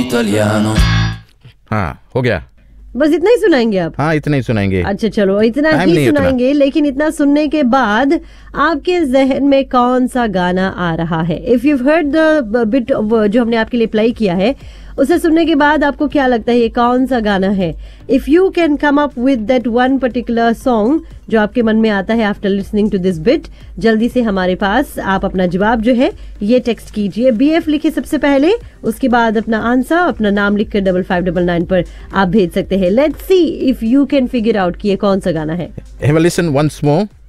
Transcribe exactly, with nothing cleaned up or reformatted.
italiano. हाँ हो गया, बस इतना ही सुनाएंगे आप? हाँ इतना ही सुनाएंगे। अच्छा चलो इतना टाइम ही नहीं उतना। सुनाएंगे, लेकिन इतना सुनने के बाद आपके जहन में कौन सा गाना आ रहा है? If you heard the bit जो हमने आपके लिए प्ले किया है, उसे सुनने के बाद आपको क्या लगता है ये कौन सा गाना है? If you can come up with that one particular song जो आपके मन में आता है after listening to this bit, जल्दी से हमारे पास आप अपना जवाब जो है ये टेक्स्ट कीजिए। बीएफ लिखे सबसे पहले, उसके बाद अपना आंसर, अपना नाम लिखकर डबल फाइव डबल नाइन पर आप भेज सकते हैं। Let's see if you can figure out कि ये कौन सा गाना है। Have a listen once more.